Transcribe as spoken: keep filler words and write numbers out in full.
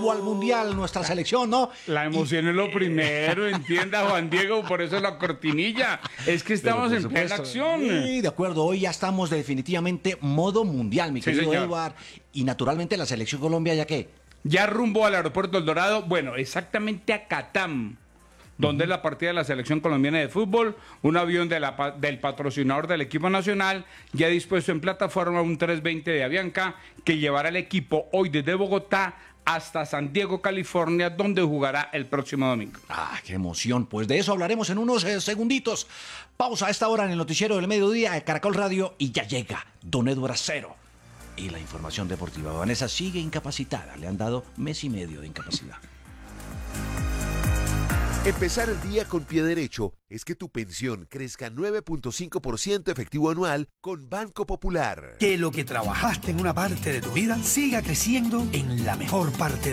rumbo al Mundial, nuestra selección, ¿no? La emoción y... es lo primero, entienda Juan Diego, por eso es la cortinilla. Es que estamos en plena acción. Sí, de acuerdo, hoy ya estamos definitivamente modo mundial, mi sí, querido señor. Eduard. Y naturalmente la selección Colombia, ¿ya qué? Ya rumbo al aeropuerto El Dorado, bueno, exactamente a Catam, donde uh-huh. es la partida de la selección colombiana de fútbol, un avión de la, del patrocinador del equipo nacional, ya dispuesto en plataforma un trescientos veinte de Avianca, que llevará el equipo hoy desde Bogotá hasta San Diego, California, donde jugará el próximo domingo. ¡Ah, qué emoción! Pues de eso hablaremos en unos eh, segunditos. Pausa a esta hora en el noticiero del mediodía de Caracol Radio y ya llega Don Eduard Acero. Y la información deportiva. Vanessa sigue incapacitada. Le han dado mes y medio de incapacidad. Empezar el día con pie derecho es que tu pensión crezca nueve punto cinco por ciento efectivo anual con Banco Popular. Que lo que trabajaste en una parte de tu vida siga creciendo en la mejor parte